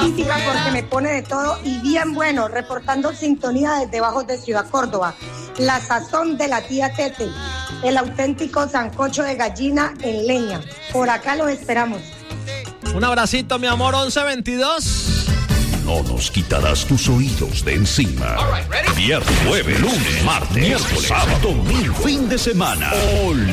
típica porque me pone de todo y bien bueno, reportando sintonía desde Bajos de Ciudad Córdoba. La sazón de la tía Tete, el auténtico sancocho de gallina en leña. Por acá los esperamos. Un abracito, mi amor, 1122. No nos quitarás tus oídos de encima. Viernes, jueves, lunes, martes, miércoles, sábado, domingo, fin de semana.